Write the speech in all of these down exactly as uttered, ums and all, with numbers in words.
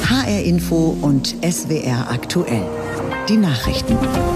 H R Info und S W R aktuell. Die Nachrichten.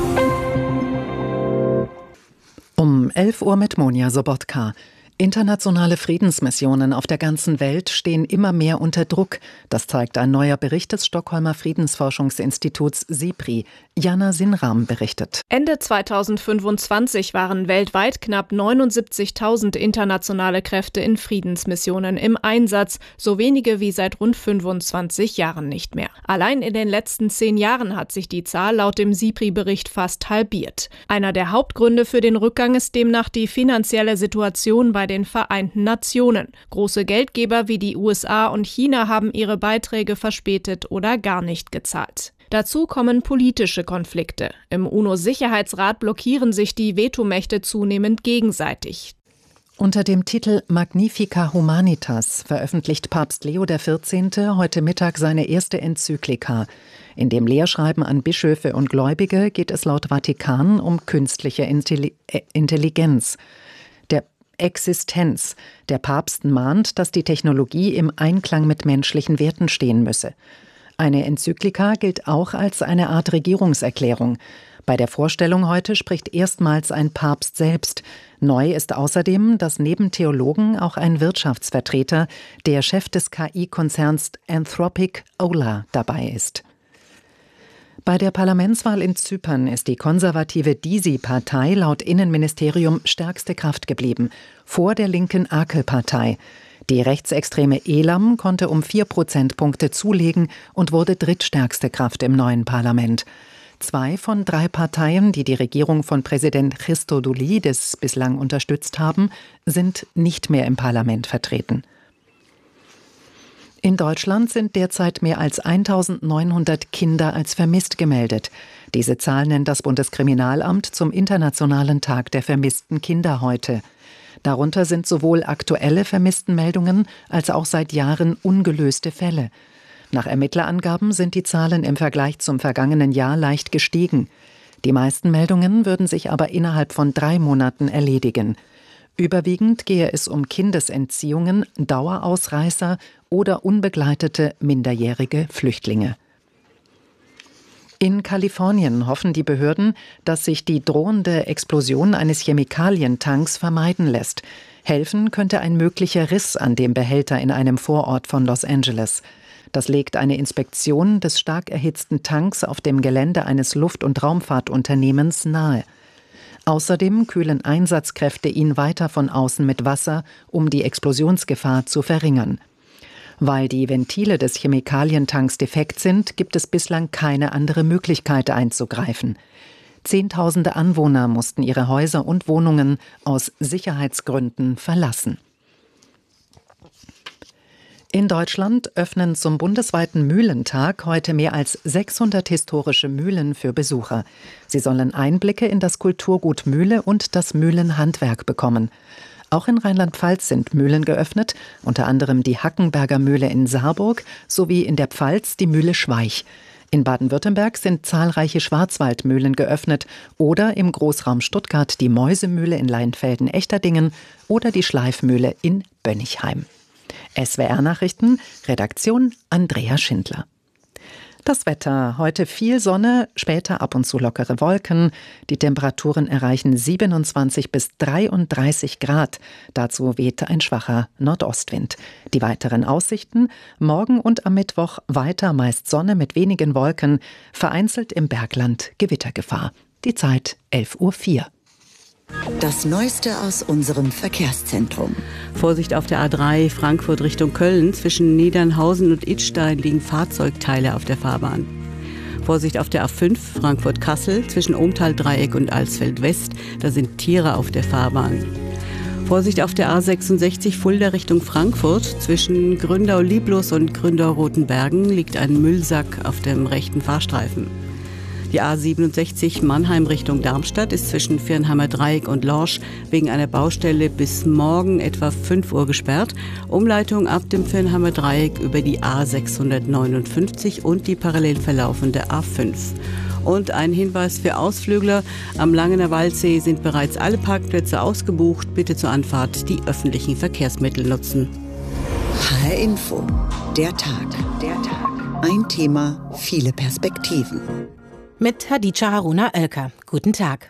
Um elf Uhr mit Monja Sobotka. Internationale Friedensmissionen auf der ganzen Welt stehen immer mehr unter Druck. Das zeigt ein neuer Bericht des Stockholmer Friedensforschungsinstituts SIPRI. Jana Sinram berichtet. Ende zweitausendfünfundzwanzig waren weltweit knapp neunundsiebzigtausend internationale Kräfte in Friedensmissionen im Einsatz, so wenige wie seit rund fünfundzwanzig Jahren nicht mehr. Allein in den letzten zehn Jahren hat sich die Zahl laut dem SIPRI-Bericht fast halbiert. Einer der Hauptgründe für den Rückgang ist demnach die finanzielle Situation bei den Vereinten Nationen. Große Geldgeber wie die U S A und China haben ihre Beiträge verspätet oder gar nicht gezahlt. Dazu kommen politische Konflikte. Im UNO-Sicherheitsrat blockieren sich die Vetomächte zunehmend gegenseitig. Unter dem Titel Magnifica Humanitas veröffentlicht Papst Leo der vierzehnte heute Mittag seine erste Enzyklika. In dem Lehrschreiben an Bischöfe und Gläubige geht es laut Vatikan um künstliche Intelligenz. Der Existenz. Der Papst mahnt, dass die Technologie im Einklang mit menschlichen Werten stehen müsse. Eine Enzyklika gilt auch als eine Art Regierungserklärung. Bei der Vorstellung heute spricht erstmals ein Papst selbst. Neu ist außerdem, dass neben Theologen auch ein Wirtschaftsvertreter, der Chef des K I-Konzerns Anthropic, Ola, dabei ist. Bei der Parlamentswahl in Zypern ist die konservative DİSİ-Partei laut Innenministerium stärkste Kraft geblieben, vor der linken Akıl-Partei. Die rechtsextreme Elam konnte um vier Prozentpunkte zulegen und wurde drittstärkste Kraft im neuen Parlament. Zwei von drei Parteien, die die Regierung von Präsident Christodoulidis bislang unterstützt haben, sind nicht mehr im Parlament vertreten. In Deutschland sind derzeit mehr als eintausendneunhundert Kinder als vermisst gemeldet. Diese Zahl nennt das Bundeskriminalamt zum Internationalen Tag der vermissten Kinder heute. Darunter sind sowohl aktuelle Vermisstenmeldungen als auch seit Jahren ungelöste Fälle. Nach Ermittlerangaben sind die Zahlen im Vergleich zum vergangenen Jahr leicht gestiegen. Die meisten Meldungen würden sich aber innerhalb von drei Monaten erledigen. Überwiegend gehe es um Kindesentziehungen, Dauerausreißer oder unbegleitete minderjährige Flüchtlinge. In Kalifornien hoffen die Behörden, dass sich die drohende Explosion eines Chemikalientanks vermeiden lässt. Helfen könnte ein möglicher Riss an dem Behälter in einem Vorort von Los Angeles. Das legt eine Inspektion des stark erhitzten Tanks auf dem Gelände eines Luft- und Raumfahrtunternehmens nahe. Außerdem kühlen Einsatzkräfte ihn weiter von außen mit Wasser, um die Explosionsgefahr zu verringern. Weil die Ventile des Chemikalientanks defekt sind, gibt es bislang keine andere Möglichkeit einzugreifen. Zehntausende Anwohner mussten ihre Häuser und Wohnungen aus Sicherheitsgründen verlassen. In Deutschland öffnen zum bundesweiten Mühlentag heute mehr als sechshundert historische Mühlen für Besucher. Sie sollen Einblicke in das Kulturgut Mühle und das Mühlenhandwerk bekommen. Auch in Rheinland-Pfalz sind Mühlen geöffnet, unter anderem die Hackenberger Mühle in Saarburg sowie in der Pfalz die Mühle Schweich. In Baden-Württemberg sind zahlreiche Schwarzwaldmühlen geöffnet oder im Großraum Stuttgart die Mäusemühle in Leinfelden-Echterdingen oder die Schleifmühle in Bönnigheim. S W R-Nachrichten, Redaktion Andrea Schindler. Das Wetter, heute viel Sonne, später ab und zu lockere Wolken. Die Temperaturen erreichen siebenundzwanzig bis dreiunddreißig Grad. Dazu wehte ein schwacher Nordostwind. Die weiteren Aussichten, morgen und am Mittwoch weiter meist Sonne mit wenigen Wolken, vereinzelt im Bergland Gewittergefahr. Die Zeit elf Uhr vier. Das Neueste aus unserem Verkehrszentrum. Vorsicht auf der A drei Frankfurt Richtung Köln. Zwischen Niedernhausen und Idstein liegen Fahrzeugteile auf der Fahrbahn. Vorsicht auf der A fünf Frankfurt-Kassel. Zwischen Ohmtal-Dreieck und Alsfeld-West. Da sind Tiere auf der Fahrbahn. Vorsicht auf der A sechsundsechzig Fulda Richtung Frankfurt. Zwischen Gründau-Lieblos und Gründau-Rotenbergen liegt ein Müllsack auf dem rechten Fahrstreifen. Die A siebenundsechzig Mannheim Richtung Darmstadt ist zwischen Viernheimer Dreieck und Lorsch wegen einer Baustelle bis morgen etwa fünf Uhr gesperrt. Umleitung ab dem Viernheimer Dreieck über die A sechshundertneunundfünfzig und die parallel verlaufende A fünf. Und ein Hinweis für Ausflügler: Am Langener Waldsee sind bereits alle Parkplätze ausgebucht. Bitte zur Anfahrt die öffentlichen Verkehrsmittel nutzen. H R Info, der Tag. Der Tag. Ein Thema, viele Perspektiven. Mit Hadija Haruna Oelker. Guten Tag.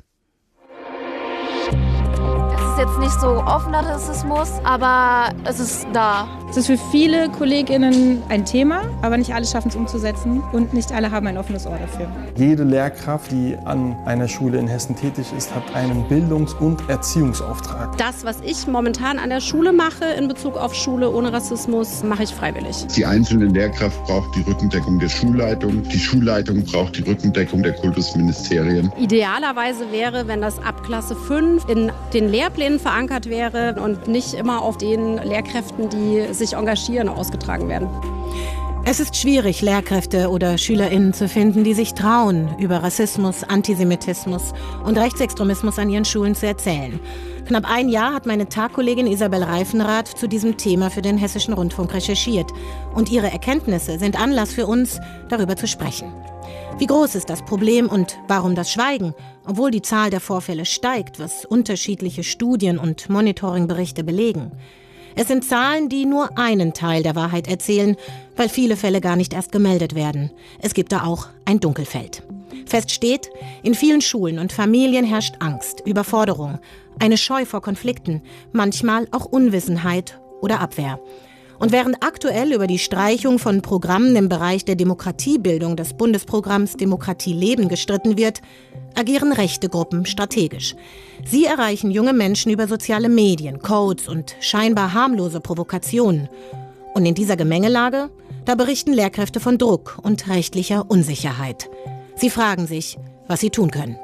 Es ist jetzt nicht so offener Rassismus, aber es ist da. Es ist für viele KollegInnen ein Thema, aber nicht alle schaffen es umzusetzen und nicht alle haben ein offenes Ohr dafür. Jede Lehrkraft, die an einer Schule in Hessen tätig ist, hat einen Bildungs- und Erziehungsauftrag. Das, was ich momentan an der Schule mache in Bezug auf Schule ohne Rassismus, mache ich freiwillig. Die einzelne Lehrkraft braucht die Rückendeckung der Schulleitung. Die Schulleitung braucht die Rückendeckung der Kultusministerien. Idealerweise wäre, wenn das ab Klasse fünf in den Lehrplänen verankert wäre und nicht immer auf den Lehrkräften, die sich engagieren, ausgetragen werden. Es ist schwierig, Lehrkräfte oder SchülerInnen zu finden, die sich trauen, über Rassismus, Antisemitismus und Rechtsextremismus an ihren Schulen zu erzählen. Knapp ein Jahr hat meine Tagkollegin Isabel Reifenrath zu diesem Thema für den Hessischen Rundfunk recherchiert. Und ihre Erkenntnisse sind Anlass für uns, darüber zu sprechen. Wie groß ist das Problem und warum das Schweigen, obwohl die Zahl der Vorfälle steigt, was unterschiedliche Studien und Monitoringberichte belegen? Es sind Zahlen, die nur einen Teil der Wahrheit erzählen, weil viele Fälle gar nicht erst gemeldet werden. Es gibt da auch ein Dunkelfeld. Fest steht, in vielen Schulen und Familien herrscht Angst, Überforderung, eine Scheu vor Konflikten, manchmal auch Unwissenheit oder Abwehr. Und während aktuell über die Streichung von Programmen im Bereich der Demokratiebildung des Bundesprogramms Demokratie leben gestritten wird, agieren rechte Gruppen strategisch. Sie erreichen junge Menschen über soziale Medien, Codes und scheinbar harmlose Provokationen. Und in dieser Gemengelage, da berichten Lehrkräfte von Druck und rechtlicher Unsicherheit. Sie fragen sich, was sie tun können.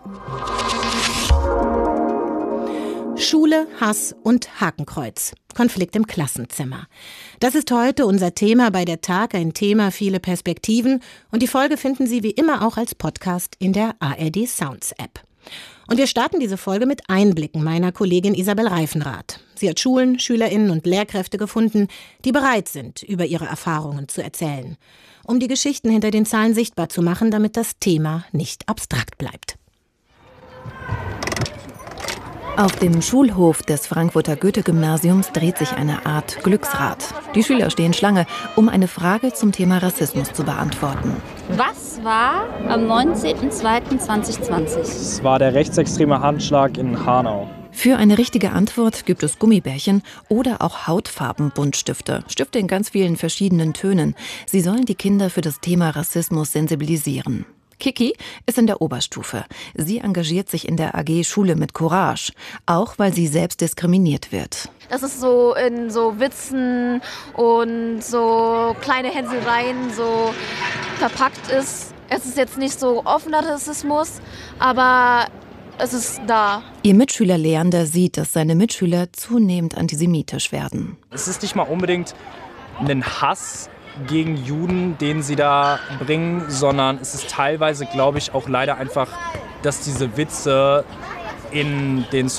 Schule, Hass und Hakenkreuz. Konflikt im Klassenzimmer. Das ist heute unser Thema bei der Tag, ein Thema, viele Perspektiven. Und die Folge finden Sie wie immer auch als Podcast in der A R D Sounds App. Und wir starten diese Folge mit Einblicken meiner Kollegin Isabel Reifenrath. Sie hat Schulen, SchülerInnen und Lehrkräfte gefunden, die bereit sind, über ihre Erfahrungen zu erzählen. Um die Geschichten hinter den Zahlen sichtbar zu machen, damit das Thema nicht abstrakt bleibt. Auf dem Schulhof des Frankfurter Goethe-Gymnasiums dreht sich eine Art Glücksrad. Die Schüler stehen Schlange, um eine Frage zum Thema Rassismus zu beantworten. Was war am neunzehnten zweiten zweitausendzwanzig? Es war der rechtsextreme Handschlag in Hanau. Für eine richtige Antwort gibt es Gummibärchen oder auch Hautfarben-Buntstifte. Stifte in ganz vielen verschiedenen Tönen. Sie sollen die Kinder für das Thema Rassismus sensibilisieren. Kiki ist in der Oberstufe. Sie engagiert sich in der A G Schule mit Courage, auch weil sie selbst diskriminiert wird. Das ist so in so Witzen und so kleine Hänsereien so verpackt ist. Es ist jetzt nicht so offener Rassismus, aber es ist da. Ihr Mitschüler Leander sieht, dass seine Mitschüler zunehmend antisemitisch werden. Es ist nicht mal unbedingt ein Hass gegen Juden, den sie da bringen, sondern es ist teilweise, glaube ich, auch leider einfach, dass diese Witze in den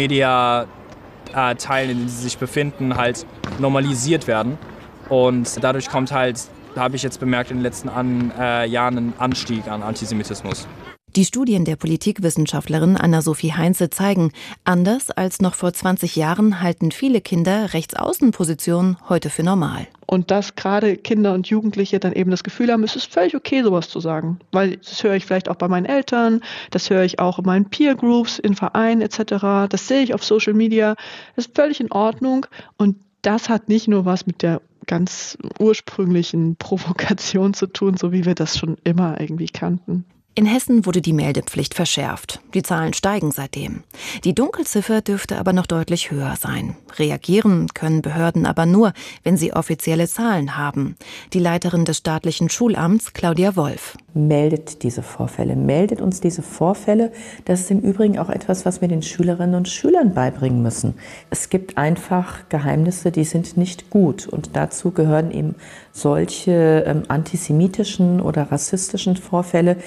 Social-Media-Teilen, in denen sie sich befinden, halt normalisiert werden. Und dadurch kommt halt, habe ich jetzt bemerkt, in den letzten an, äh, Jahren einen Anstieg an Antisemitismus. Die Studien der Politikwissenschaftlerin Anna-Sophie Heinze zeigen, anders als noch vor zwanzig Jahren halten viele Kinder Rechtsaußenpositionen heute für normal. Und dass gerade Kinder und Jugendliche dann eben das Gefühl haben, es ist völlig okay, sowas zu sagen. Weil das höre ich vielleicht auch bei meinen Eltern, das höre ich auch in meinen Peer-Groups, in Vereinen et cetera. Das sehe ich auf Social Media. Das ist völlig in Ordnung. Und das hat nicht nur was mit der ganz ursprünglichen Provokation zu tun, so wie wir das schon immer irgendwie kannten. In Hessen wurde die Meldepflicht verschärft. Die Zahlen steigen seitdem. Die Dunkelziffer dürfte aber noch deutlich höher sein. Reagieren können Behörden aber nur, wenn sie offizielle Zahlen haben. Die Leiterin des staatlichen Schulamts, Claudia Wolf. Meldet diese Vorfälle, meldet uns diese Vorfälle. Das ist im Übrigen auch etwas, was wir den Schülerinnen und Schülern beibringen müssen. Es gibt einfach Geheimnisse, die sind nicht gut. Und dazu gehören eben solche ähm, antisemitischen oder rassistischen Vorfälle,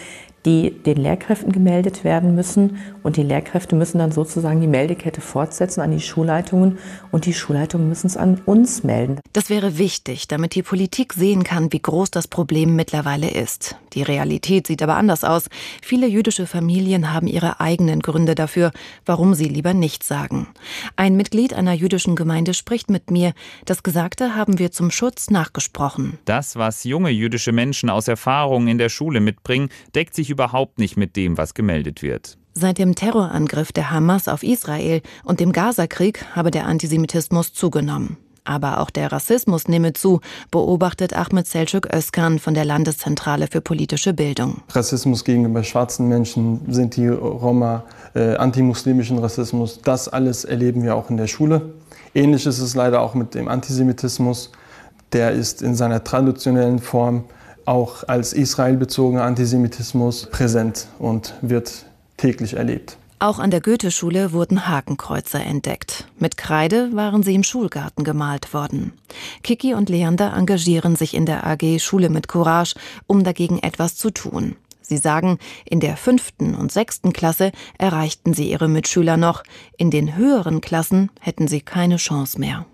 die den Lehrkräften gemeldet werden müssen. Und die Lehrkräfte müssen dann sozusagen die Meldekette fortsetzen an die Schulleitungen und die Schulleitungen müssen es an uns melden. Das wäre wichtig, damit die Politik sehen kann, wie groß das Problem mittlerweile ist. Die Realität sieht aber anders aus. Viele jüdische Familien haben ihre eigenen Gründe dafür, warum sie lieber nichts sagen. Ein Mitglied einer jüdischen Gemeinde spricht mit mir. Das Gesagte haben wir zum Schutz nachgesprochen. Das, was junge jüdische Menschen aus Erfahrungen in der Schule mitbringen, deckt sich überhaupt nicht mit dem, was gemeldet wird. Seit dem Terrorangriff der Hamas auf Israel und dem Gazakrieg habe der Antisemitismus zugenommen. Aber auch der Rassismus nehme zu, beobachtet Ahmed Selçuk Özkan von der Landeszentrale für politische Bildung. Rassismus gegenüber schwarzen Menschen, Sinti, Roma, äh, antimuslimischen Rassismus, das alles erleben wir auch in der Schule. Ähnlich ist es leider auch mit dem Antisemitismus. Der ist in seiner traditionellen Form auch als israelbezogener Antisemitismus präsent und wird täglich erlebt. Auch an der Goethe-Schule wurden Hakenkreuze entdeckt. Mit Kreide waren sie im Schulgarten gemalt worden. Kiki und Leander engagieren sich in der A G Schule mit Courage, um dagegen etwas zu tun. Sie sagen, in der fünften und sechsten Klasse erreichten sie ihre Mitschüler noch. In den höheren Klassen hätten sie keine Chance mehr.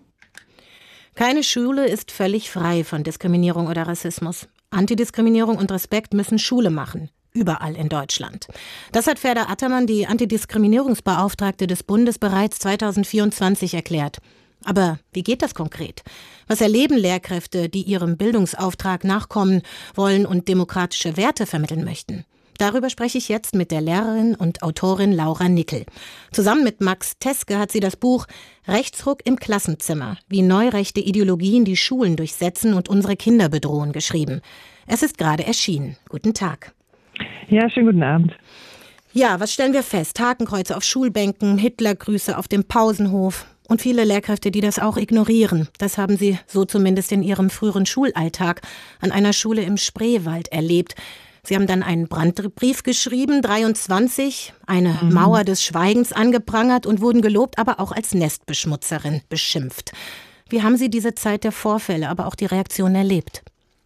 Keine Schule ist völlig frei von Diskriminierung oder Rassismus. Antidiskriminierung und Respekt müssen Schule machen. Überall in Deutschland. Das hat Ferda Attermann, die Antidiskriminierungsbeauftragte des Bundes, bereits zweitausendvierundzwanzig erklärt. Aber wie geht das konkret? Was erleben Lehrkräfte, die ihrem Bildungsauftrag nachkommen wollen und demokratische Werte vermitteln möchten? Darüber spreche ich jetzt mit der Lehrerin und Autorin Laura Nickel. Zusammen mit Max Teske hat sie das Buch Rechtsruck im Klassenzimmer, wie neurechte Ideologien die Schulen durchsetzen und unsere Kinder bedrohen, geschrieben. Es ist gerade erschienen. Guten Tag. Ja, schönen guten Abend. Ja, was stellen wir fest? Hakenkreuze auf Schulbänken, Hitlergrüße auf dem Pausenhof und viele Lehrkräfte, die das auch ignorieren. Das haben sie, so zumindest in ihrem früheren Schulalltag, an einer Schule im Spreewald erlebt. Sie haben dann einen Brandbrief geschrieben, dreiundzwanzig, eine mhm. Mauer des Schweigens angeprangert und wurden gelobt, aber auch als Nestbeschmutzerin beschimpft. Wie haben Sie diese Zeit der Vorfälle, aber auch die Reaktion erlebt?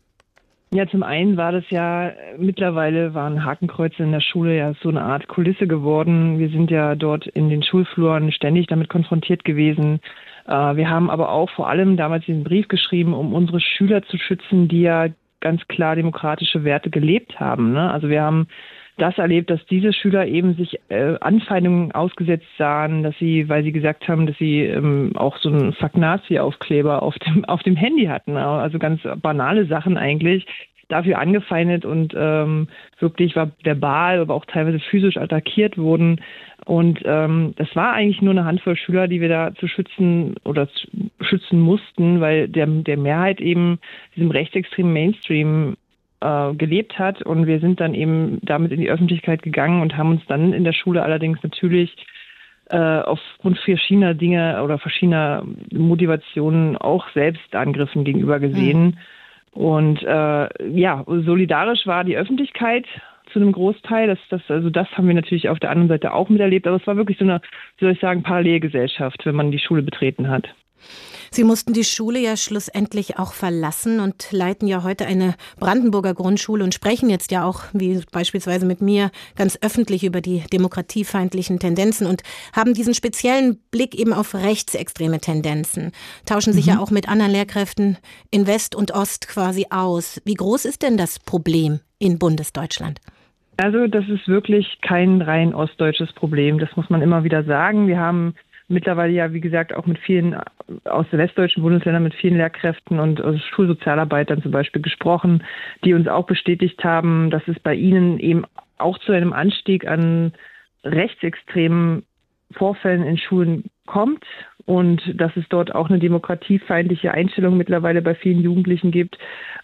Ja, zum einen war das ja, mittlerweile waren Hakenkreuze in der Schule ja so eine Art Kulisse geworden. Wir sind ja dort in den Schulfluren ständig damit konfrontiert gewesen. Wir haben aber auch vor allem damals diesen Brief geschrieben, um unsere Schüler zu schützen, die ja ganz klar demokratische Werte gelebt haben. Ne? Also wir haben das erlebt, dass diese Schüler eben sich äh, Anfeindungen ausgesetzt sahen, dass sie, weil sie gesagt haben, dass sie ähm, auch so einen Fuck Nazi-Aufkleber auf dem, auf dem Handy hatten. Also ganz banale Sachen eigentlich. Dafür angefeindet und ähm, wirklich war verbal, aber auch teilweise physisch attackiert wurden. Und ähm, das war eigentlich nur eine Handvoll Schüler, die wir da zu schützen oder zu schützen mussten, weil der, der Mehrheit eben diesem rechtsextremen Mainstream äh, gelebt hat. Und wir sind dann eben damit in die Öffentlichkeit gegangen und haben uns dann in der Schule allerdings natürlich äh, aufgrund verschiedener Dinge oder verschiedener Motivationen auch selbst Angriffen gegenüber gesehen. Mhm. Und äh, ja, solidarisch war die Öffentlichkeit zu einem Großteil. Das, das, also das haben wir natürlich auf der anderen Seite auch miterlebt. Aber es war wirklich so eine, wie soll ich sagen, Parallelgesellschaft, wenn man die Schule betreten hat. Sie mussten die Schule ja schlussendlich auch verlassen und leiten ja heute eine Brandenburger Grundschule und sprechen jetzt ja auch, wie beispielsweise mit mir, ganz öffentlich über die demokratiefeindlichen Tendenzen und haben diesen speziellen Blick eben auf rechtsextreme Tendenzen, tauschen sich mhm. ja auch mit anderen Lehrkräften in West und Ost quasi aus. Wie groß ist denn das Problem in Bundesdeutschland? Also das ist wirklich kein rein ostdeutsches Problem, das muss man immer wieder sagen. Wir haben mittlerweile ja, wie gesagt, auch mit vielen aus den westdeutschen Bundesländern, mit vielen Lehrkräften und Schulsozialarbeitern zum Beispiel gesprochen, die uns auch bestätigt haben, dass es bei ihnen eben auch zu einem Anstieg an rechtsextremen Vorfällen in Schulen kommt und dass es dort auch eine demokratiefeindliche Einstellung mittlerweile bei vielen Jugendlichen gibt.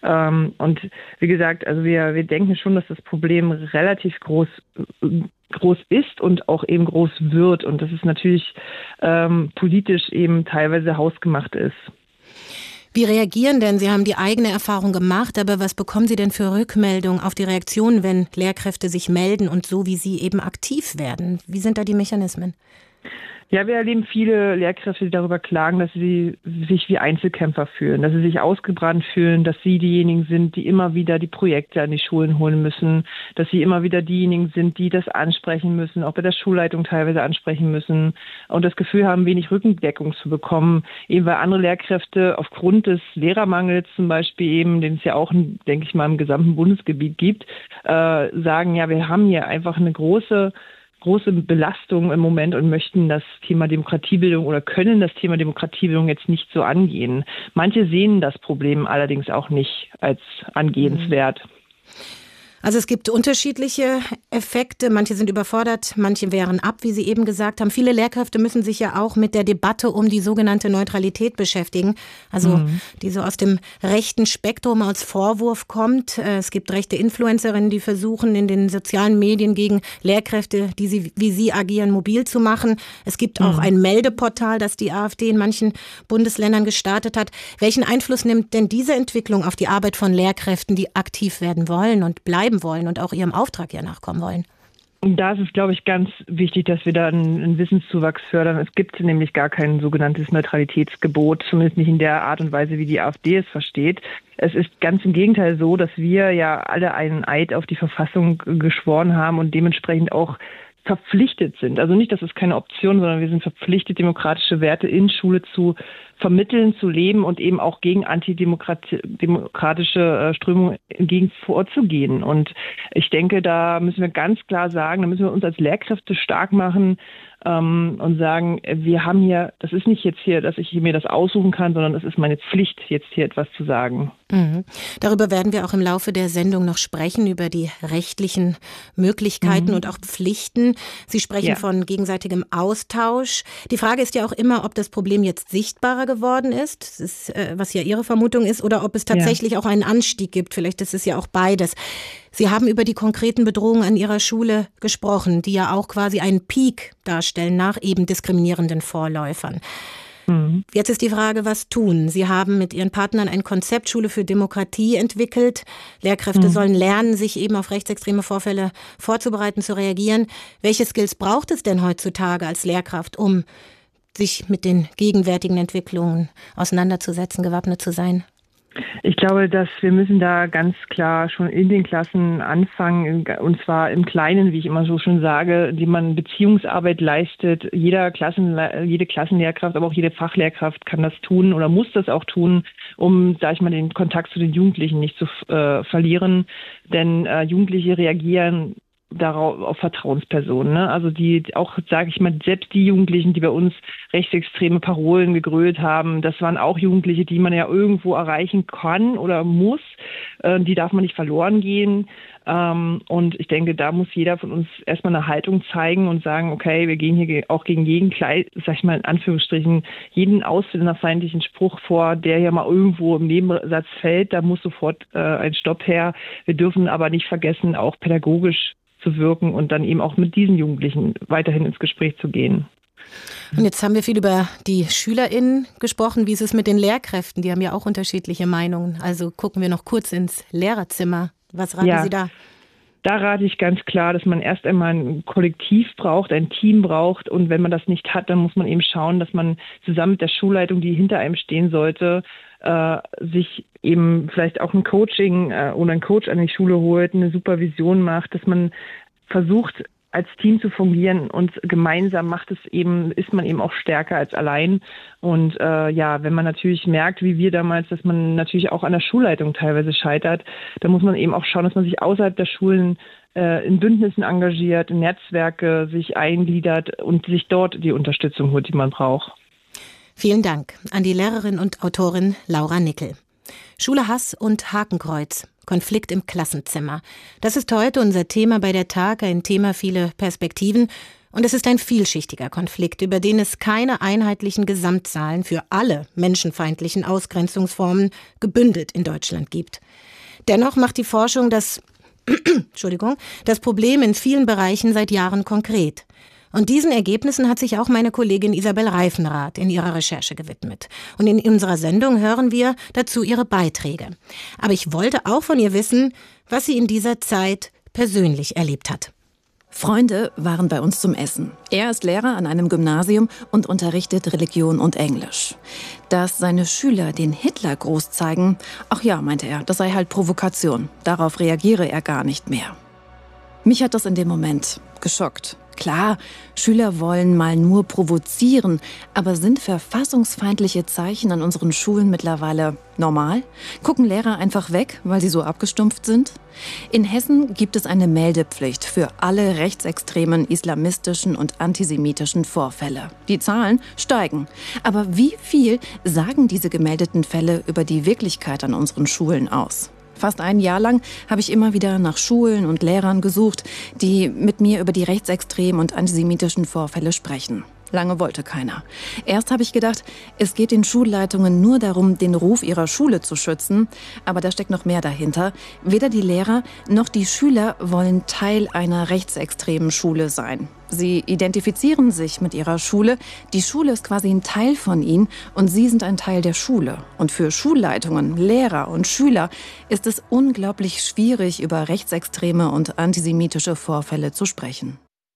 Und wie gesagt, also wir, wir denken schon, dass das Problem relativ groß groß ist und auch eben groß wird und dass es natürlich ähm, politisch eben teilweise hausgemacht ist. Wie reagieren denn? Sie haben die eigene Erfahrung gemacht, aber was bekommen Sie denn für Rückmeldungen auf die Reaktion, wenn Lehrkräfte sich melden und so wie Sie eben aktiv werden? Wie sind da die Mechanismen? Ja, wir erleben viele Lehrkräfte, die darüber klagen, dass sie sich wie Einzelkämpfer fühlen, dass sie sich ausgebrannt fühlen, dass sie diejenigen sind, die immer wieder die Projekte an die Schulen holen müssen, dass sie immer wieder diejenigen sind, die das ansprechen müssen, auch bei der Schulleitung teilweise ansprechen müssen und das Gefühl haben, wenig Rückendeckung zu bekommen, eben weil andere Lehrkräfte aufgrund des Lehrermangels zum Beispiel eben, den es ja auch, denke ich mal, im gesamten Bundesgebiet gibt, äh, sagen, ja, wir haben hier einfach eine große große Belastung im Moment und möchten das Thema Demokratiebildung oder können das Thema Demokratiebildung jetzt nicht so angehen. Manche sehen das Problem allerdings auch nicht als angehenswert. Also es gibt unterschiedliche Effekte. Manche sind überfordert, manche wehren ab, wie Sie eben gesagt haben. Viele Lehrkräfte müssen sich ja auch mit der Debatte um die sogenannte Neutralität beschäftigen. Also mhm. die so aus dem rechten Spektrum als Vorwurf kommt. Es gibt rechte Influencerinnen, die versuchen, in den sozialen Medien gegen Lehrkräfte, die sie, wie sie agieren, mobil zu machen. Es gibt mhm. auch ein Meldeportal, das die AfD in manchen Bundesländern gestartet hat. Welchen Einfluss nimmt denn diese Entwicklung auf die Arbeit von Lehrkräften, die aktiv werden wollen und bleiben wollen und auch ihrem Auftrag ja nachkommen wollen? Da ist es, glaube ich, ganz wichtig, dass wir da einen, einen Wissenszuwachs fördern. Es gibt nämlich gar kein sogenanntes Neutralitätsgebot, zumindest nicht in der Art und Weise, wie die AfD es versteht. Es ist ganz im Gegenteil so, dass wir ja alle einen Eid auf die Verfassung geschworen haben und dementsprechend auch verpflichtet sind. Also nicht, dass es keine Option, sondern wir sind verpflichtet, demokratische Werte in Schule zu vermitteln, zu leben und eben auch gegen antidemokratische Strömungen entgegen vorzugehen. Und ich denke, da müssen wir ganz klar sagen, da müssen wir uns als Lehrkräfte stark machen ähm, und sagen, wir haben hier, das ist nicht jetzt hier, dass ich mir das aussuchen kann, sondern es ist meine Pflicht, jetzt hier etwas zu sagen. Mhm. Darüber werden wir auch im Laufe der Sendung noch sprechen, über die rechtlichen Möglichkeiten mhm. und auch Pflichten. Sie sprechen ja. von gegenseitigem Austausch. Die Frage ist ja auch immer, ob das Problem jetzt sichtbarer geworden ist, das ist, äh, was ja Ihre Vermutung ist, oder ob es tatsächlich ja. auch einen Anstieg gibt. Vielleicht ist es ja auch beides. Sie haben über die konkreten Bedrohungen an Ihrer Schule gesprochen, die ja auch quasi einen Peak darstellen nach eben diskriminierenden Vorläufern. Mhm. Jetzt ist die Frage, was tun? Sie haben mit Ihren Partnern ein Konzept Schule für Demokratie entwickelt. Lehrkräfte mhm. sollen lernen, sich eben auf rechtsextreme Vorfälle vorzubereiten, zu reagieren. Welche Skills braucht es denn heutzutage als Lehrkraft, um sich mit den gegenwärtigen Entwicklungen auseinanderzusetzen, gewappnet zu sein? Ich glaube, dass wir müssen da ganz klar schon in den Klassen anfangen, und zwar im Kleinen, wie ich immer so schon sage, indem man Beziehungsarbeit leistet. Jeder Klassen, jede Klassenlehrkraft, aber auch jede Fachlehrkraft kann das tun oder muss das auch tun, um, sag ich mal, den Kontakt zu den Jugendlichen nicht zu äh, verlieren. Denn äh, Jugendliche reagieren darauf auf Vertrauenspersonen, ne? Also die auch, sage ich mal, selbst die Jugendlichen, die bei uns rechtsextreme Parolen gegrölt haben, das waren auch Jugendliche, die man ja irgendwo erreichen kann oder muss. Äh, die darf man nicht verloren gehen. Ähm, und ich denke, da muss jeder von uns erstmal eine Haltung zeigen und sagen, okay, wir gehen hier auch gegen jeden, sag ich mal in Anführungsstrichen, jeden ausländerfeindlichen Spruch vor, der ja mal irgendwo im Nebensatz fällt. Da muss sofort äh, ein Stopp her. Wir dürfen aber nicht vergessen, auch pädagogisch zu wirken und dann eben auch mit diesen Jugendlichen weiterhin ins Gespräch zu gehen. Und jetzt haben wir viel über die SchülerInnen gesprochen. Wie ist es mit den Lehrkräften? Die haben ja auch unterschiedliche Meinungen. Also gucken wir noch kurz ins Lehrerzimmer. Was raten ja. Sie da? Da rate ich ganz klar, dass man erst einmal ein Kollektiv braucht, ein Team braucht. Und wenn man das nicht hat, dann muss man eben schauen, dass man zusammen mit der Schulleitung, die hinter einem stehen sollte, äh, sich eben vielleicht auch ein Coaching äh, oder einen Coach an die Schule holt, eine Supervision macht, dass man versucht, als Team zu fungieren, und gemeinsam macht es eben, ist man eben auch stärker als allein. Und äh, ja, wenn man natürlich merkt, wie wir damals, dass man natürlich auch an der Schulleitung teilweise scheitert, dann muss man eben auch schauen, dass man sich außerhalb der Schulen äh, in Bündnissen engagiert, in Netzwerke sich eingliedert und sich dort die Unterstützung holt, die man braucht. Vielen Dank an die Lehrerin und Autorin Laura Nickel. Schule, Hass und Hakenkreuz. Konflikt im Klassenzimmer. Das ist heute unser Thema bei der Tag, ein Thema viele Perspektiven. Und es ist ein vielschichtiger Konflikt, über den es keine einheitlichen Gesamtzahlen für alle menschenfeindlichen Ausgrenzungsformen gebündelt in Deutschland gibt. Dennoch macht die Forschung das, Entschuldigung, das Problem in vielen Bereichen seit Jahren konkret. Und diesen Ergebnissen hat sich auch meine Kollegin Isabel Reifenrath in ihrer Recherche gewidmet. Und in unserer Sendung hören wir dazu ihre Beiträge. Aber ich wollte auch von ihr wissen, was sie in dieser Zeit persönlich erlebt hat. Freunde waren bei uns zum Essen. Er ist Lehrer an einem Gymnasium und unterrichtet Religion und Englisch. Dass seine Schüler den Hitlergruß zeigen, ach ja, meinte er, das sei halt Provokation. Darauf reagiere er gar nicht mehr. Mich hat das in dem Moment geschockt. Klar, Schüler wollen mal nur provozieren, aber sind verfassungsfeindliche Zeichen an unseren Schulen mittlerweile normal? Gucken Lehrer einfach weg, weil sie so abgestumpft sind? In Hessen gibt es eine Meldepflicht für alle rechtsextremen, islamistischen und antisemitischen Vorfälle. Die Zahlen steigen. Aber wie viel sagen diese gemeldeten Fälle über die Wirklichkeit an unseren Schulen aus? Fast ein Jahr lang habe ich immer wieder nach Schulen und Lehrern gesucht, die mit mir über die rechtsextremen und antisemitischen Vorfälle sprechen. Lange wollte keiner. Erst habe ich gedacht, es geht den Schulleitungen nur darum, den Ruf ihrer Schule zu schützen. Aber da steckt noch mehr dahinter. Weder die Lehrer noch die Schüler wollen Teil einer rechtsextremen Schule sein. Sie identifizieren sich mit ihrer Schule. Die Schule ist quasi ein Teil von ihnen und sie sind ein Teil der Schule. Und für Schulleitungen, Lehrer und Schüler ist es unglaublich schwierig, über rechtsextreme und antisemitische Vorfälle zu sprechen.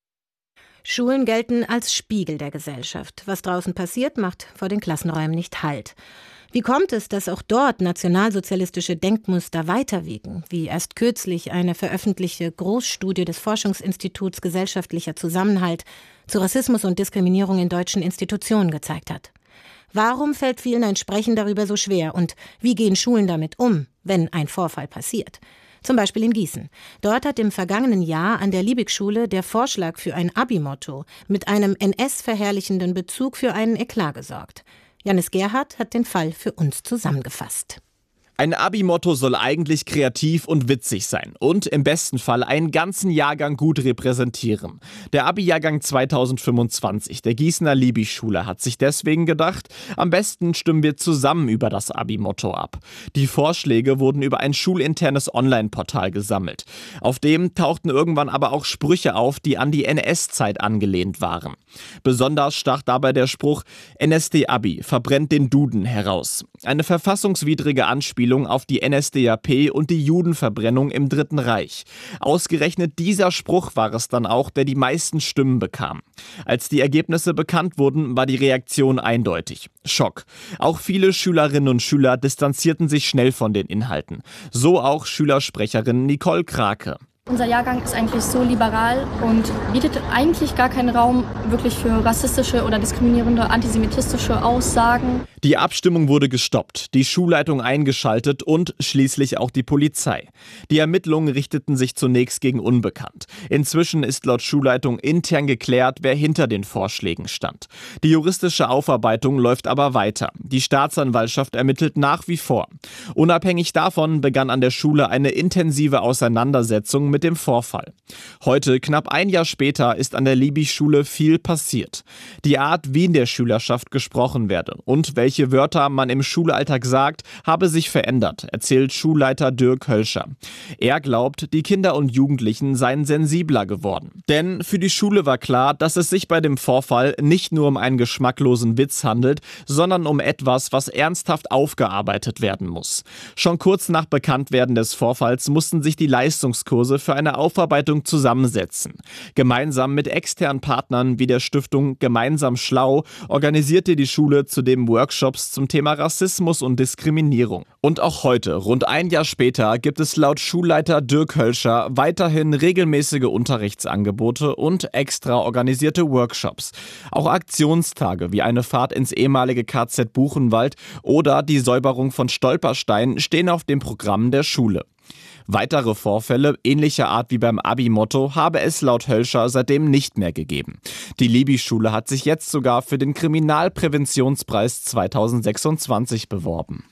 Schulen gelten als Spiegel der Gesellschaft. Was draußen passiert, macht vor den Klassenräumen nicht Halt. Wie kommt es, dass auch dort nationalsozialistische Denkmuster weiterwiegen, wie erst kürzlich eine veröffentlichte Großstudie des Forschungsinstituts Gesellschaftlicher Zusammenhalt zu Rassismus und Diskriminierung in deutschen Institutionen gezeigt hat? Warum fällt vielen ein Sprechen darüber so schwer und wie gehen Schulen damit um, wenn ein Vorfall passiert? Zum Beispiel in Gießen. Dort hat im vergangenen Jahr an der Liebig-Schule der Vorschlag für ein Abi-Motto mit einem N S-verherrlichenden Bezug für einen Eklat gesorgt. Janis Gerhardt hat den Fall für uns zusammengefasst. Ein Abi-Motto soll eigentlich kreativ und witzig sein und im besten Fall einen ganzen Jahrgang gut repräsentieren. Der Abi-Jahrgang zweitausendfünfundzwanzig der Gießener Liebig-Schule hat sich deswegen gedacht, am besten stimmen wir zusammen über das Abi-Motto ab. Die Vorschläge wurden über ein schulinternes Online-Portal gesammelt. Auf dem tauchten irgendwann aber auch Sprüche auf, die an die N S-Zeit angelehnt waren. Besonders stach dabei der Spruch „N S D-Abi, verbrennt den Duden" heraus. Eine verfassungswidrige Anspielung auf die N S D A P und die Judenverbrennung im Dritten Reich. Ausgerechnet dieser Spruch war es dann auch, der die meisten Stimmen bekam. Als die Ergebnisse bekannt wurden, war die Reaktion eindeutig. Schock. Auch viele Schülerinnen und Schüler distanzierten sich schnell von den Inhalten. So auch Schülersprecherin Nicole Krake. Unser Jahrgang ist eigentlich so liberal und bietet eigentlich gar keinen Raum wirklich für rassistische oder diskriminierende antisemitistische Aussagen. Die Abstimmung wurde gestoppt, die Schulleitung eingeschaltet und schließlich auch die Polizei. Die Ermittlungen richteten sich zunächst gegen Unbekannt. Inzwischen ist laut Schulleitung intern geklärt, wer hinter den Vorschlägen stand. Die juristische Aufarbeitung läuft aber weiter. Die Staatsanwaltschaft ermittelt nach wie vor. Unabhängig davon begann an der Schule eine intensive Auseinandersetzung mit dem Vorfall. Heute, knapp ein Jahr später, ist an der Liebig-Schule viel passiert. Die Art, wie in der Schülerschaft gesprochen werde und welche Wörter man im Schulalltag sagt, habe sich verändert, erzählt Schulleiter Dirk Hölscher. Er glaubt, die Kinder und Jugendlichen seien sensibler geworden. Denn für die Schule war klar, dass es sich bei dem Vorfall nicht nur um einen geschmacklosen Witz handelt, sondern um etwas, was ernsthaft aufgearbeitet werden muss. Schon kurz nach Bekanntwerden des Vorfalls mussten sich die Leistungskurse für eine Aufarbeitung zusammensetzen. Gemeinsam mit externen Partnern wie der Stiftung Gemeinsam Schlau organisierte die Schule zudem Workshops zum Thema Rassismus und Diskriminierung. Und auch heute, rund ein Jahr später, gibt es laut Schulleiter Dirk Hölscher weiterhin regelmäßige Unterrichtsangebote und extra organisierte Workshops. Auch Aktionstage wie eine Fahrt ins ehemalige K Z Buchenwald oder die Säuberung von Stolpersteinen stehen auf dem Programm der Schule. Weitere Vorfälle ähnlicher Art wie beim Abi-Motto habe es laut Hölscher seitdem nicht mehr gegeben. Die Liebig-Schule hat sich jetzt sogar für den Kriminalpräventionspreis zweitausendsechsundzwanzig beworben.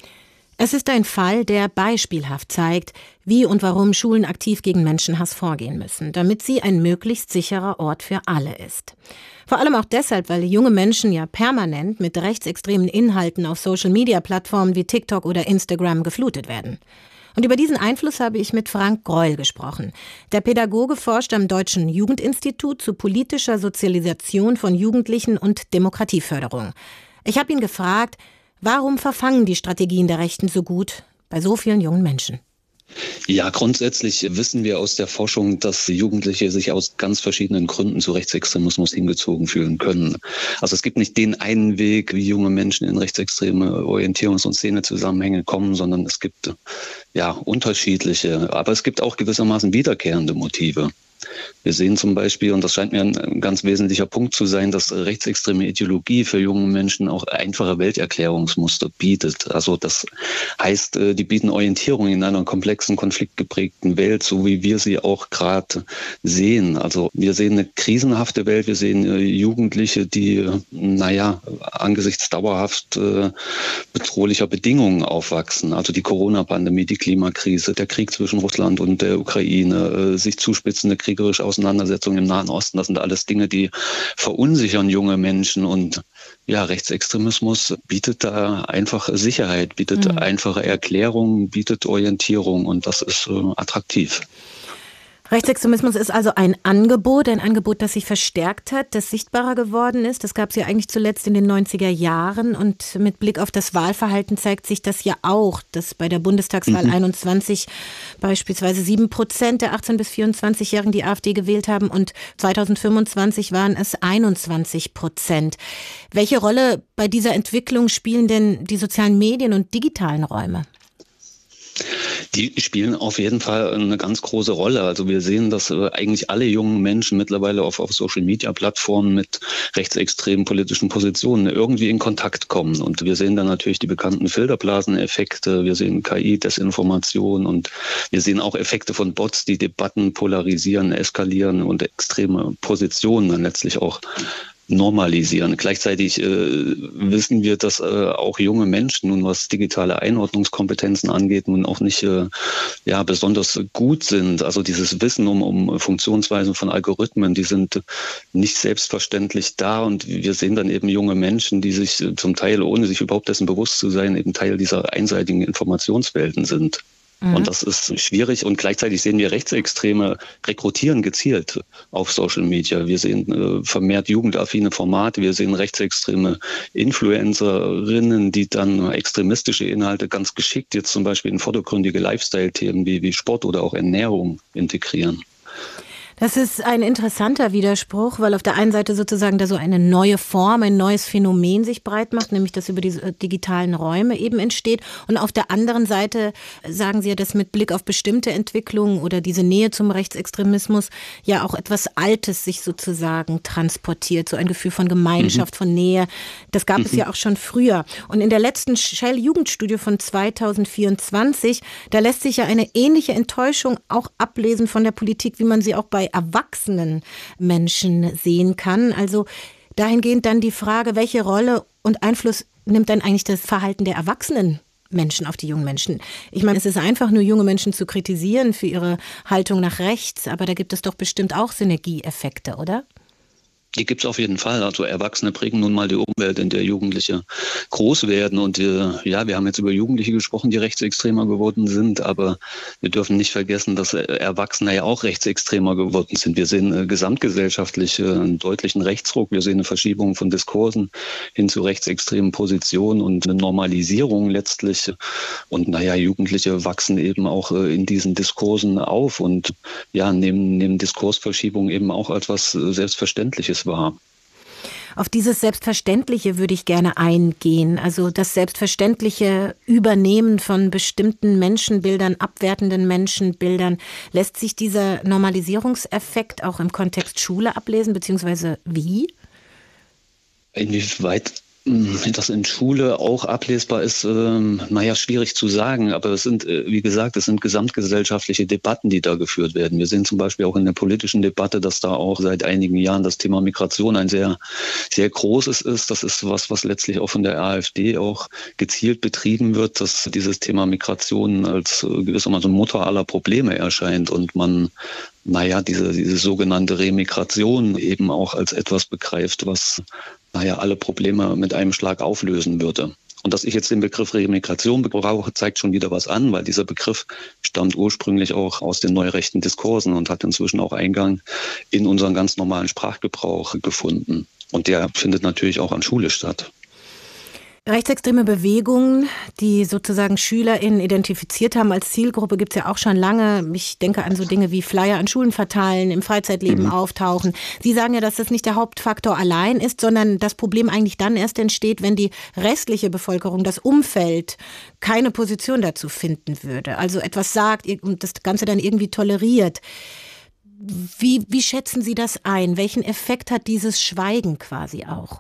Es ist ein Fall, der beispielhaft zeigt, wie und warum Schulen aktiv gegen Menschenhass vorgehen müssen, damit sie ein möglichst sicherer Ort für alle ist. Vor allem auch deshalb, weil junge Menschen ja permanent mit rechtsextremen Inhalten auf Social-Media-Plattformen wie TikTok oder Instagram geflutet werden. Und über diesen Einfluss habe ich mit Frank Greul gesprochen. Der Pädagoge forscht am Deutschen Jugendinstitut zu politischer Sozialisation von Jugendlichen und Demokratieförderung. Ich habe ihn gefragt, warum verfangen die Strategien der Rechten so gut bei so vielen jungen Menschen? Ja, grundsätzlich wissen wir aus der Forschung, dass Jugendliche sich aus ganz verschiedenen Gründen zu Rechtsextremismus hingezogen fühlen können. Also es gibt nicht den einen Weg, wie junge Menschen in rechtsextreme Orientierungs- und Szenezusammenhänge kommen, sondern es gibt ja unterschiedliche, aber es gibt auch gewissermaßen wiederkehrende Motive. Wir sehen zum Beispiel, und das scheint mir ein ganz wesentlicher Punkt zu sein, dass rechtsextreme Ideologie für junge Menschen auch einfache Welterklärungsmuster bietet. Also das heißt, die bieten Orientierung in einer komplexen, konfliktgeprägten Welt, so wie wir sie auch gerade sehen. Also wir sehen eine krisenhafte Welt, wir sehen Jugendliche, die, naja, angesichts dauerhaft äh, bedrohlicher Bedingungen aufwachsen. Also die Corona-Pandemie, die Klimakrise, der Krieg zwischen Russland und der Ukraine, äh, sich zuspitzende kriegerische Auseinandersetzungen im Nahen Osten, das sind alles Dinge, die verunsichern junge Menschen, und ja, Rechtsextremismus bietet da einfach Sicherheit, bietet mhm. einfache Erklärungen, bietet Orientierung, und das ist äh, attraktiv. Rechtsextremismus ist also ein Angebot, ein Angebot, das sich verstärkt hat, das sichtbarer geworden ist. Das gab es ja eigentlich zuletzt in den neunziger Jahren, und mit Blick auf das Wahlverhalten zeigt sich das ja auch, dass bei der Bundestagswahl mhm. einundzwanzig beispielsweise sieben Prozent der achtzehn- bis vierundzwanzigjährigen die AfD gewählt haben, und zweitausendfünfundzwanzig waren es einundzwanzig Prozent. Welche Rolle bei dieser Entwicklung spielen denn die sozialen Medien und digitalen Räume? Die spielen auf jeden Fall eine ganz große Rolle. Also wir sehen, dass eigentlich alle jungen Menschen mittlerweile auf, auf Social-Media-Plattformen mit rechtsextremen politischen Positionen irgendwie in Kontakt kommen. Und wir sehen dann natürlich die bekannten Filterblaseneffekte, wir sehen K I, Desinformation, und wir sehen auch Effekte von Bots, die Debatten polarisieren, eskalieren und extreme Positionen dann letztlich auch normalisieren. Gleichzeitig äh, wissen wir, dass äh, auch junge Menschen, nun was digitale Einordnungskompetenzen angeht, nun auch nicht äh, ja besonders gut sind. Also dieses Wissen um, um Funktionsweisen von Algorithmen, die sind nicht selbstverständlich da, und wir sehen dann eben junge Menschen, die sich zum Teil, ohne sich überhaupt dessen bewusst zu sein, eben Teil dieser einseitigen Informationswelten sind. Und das ist schwierig, und gleichzeitig sehen wir Rechtsextreme rekrutieren gezielt auf Social Media. Wir sehen äh, vermehrt jugendaffine Formate, wir sehen rechtsextreme Influencerinnen, die dann extremistische Inhalte ganz geschickt jetzt zum Beispiel in vordergründige Lifestyle-Themen wie, wie Sport oder auch Ernährung integrieren. Das ist ein interessanter Widerspruch, weil auf der einen Seite sozusagen da so eine neue Form, ein neues Phänomen sich breit macht, nämlich das über die digitalen Räume eben entsteht. Und auf der anderen Seite sagen Sie ja, dass mit Blick auf bestimmte Entwicklungen oder diese Nähe zum Rechtsextremismus ja auch etwas Altes sich sozusagen transportiert, so ein Gefühl von Gemeinschaft, mhm. von Nähe. Das gab mhm. es ja auch schon früher. Und in der letzten Shell-Jugendstudie von zweitausendvierundzwanzig, da lässt sich ja eine ähnliche Enttäuschung auch ablesen von der Politik, wie man sie auch bei erwachsenen Menschen sehen kann. Also dahingehend dann die Frage, welche Rolle und Einfluss nimmt dann eigentlich das Verhalten der erwachsenen Menschen auf die jungen Menschen? Ich meine, es ist einfach nur junge Menschen zu kritisieren für ihre Haltung nach rechts, aber da gibt es doch bestimmt auch Synergieeffekte, oder? Die gibt es auf jeden Fall. Also Erwachsene prägen nun mal die Umwelt, in der Jugendliche groß werden. Und wir, ja, wir haben jetzt über Jugendliche gesprochen, die rechtsextremer geworden sind. Aber wir dürfen nicht vergessen, dass Erwachsene ja auch rechtsextremer geworden sind. Wir sehen äh, gesamtgesellschaftlich äh, einen deutlichen Rechtsruck. Wir sehen eine Verschiebung von Diskursen hin zu rechtsextremen Positionen und eine Normalisierung letztlich. Und naja, Jugendliche wachsen eben auch äh, in diesen Diskursen auf und ja, nehmen, nehmen Diskursverschiebung eben auch etwas äh, Selbstverständliches war. Auf dieses Selbstverständliche würde ich gerne eingehen. Also das selbstverständliche Übernehmen von bestimmten Menschenbildern, abwertenden Menschenbildern. Lässt sich dieser Normalisierungseffekt auch im Kontext Schule ablesen, beziehungsweise wie? Inwieweit das in Schule auch ablesbar ist, ähm, naja, schwierig zu sagen. Aber es sind, äh, wie gesagt, es sind gesamtgesellschaftliche Debatten, die da geführt werden. Wir sehen zum Beispiel auch in der politischen Debatte, dass da auch seit einigen Jahren das Thema Migration ein sehr, sehr großes ist. Das ist was, was letztlich auch von der AfD auch gezielt betrieben wird, dass dieses Thema Migration als äh, gewissermaßen Mutter aller Probleme erscheint und man naja, diese, diese sogenannte Remigration eben auch als etwas begreift, was naja, alle Probleme mit einem Schlag auflösen würde. Und dass ich jetzt den Begriff Remigration brauche, zeigt schon wieder was an, weil dieser Begriff stammt ursprünglich auch aus den neurechten Diskursen und hat inzwischen auch Eingang in unseren ganz normalen Sprachgebrauch gefunden. Und der findet natürlich auch an Schule statt. Rechtsextreme Bewegungen, die sozusagen SchülerInnen identifiziert haben als Zielgruppe, gibt es ja auch schon lange. Ich denke an so Dinge wie Flyer an Schulen verteilen, im Freizeitleben mhm. auftauchen. Sie sagen ja, dass das nicht der Hauptfaktor allein ist, sondern das Problem eigentlich dann erst entsteht, wenn die restliche Bevölkerung, das Umfeld, keine Position dazu finden würde. Also etwas sagt und das Ganze dann irgendwie toleriert. Wie, wie schätzen Sie das ein? Welchen Effekt hat dieses Schweigen quasi auch?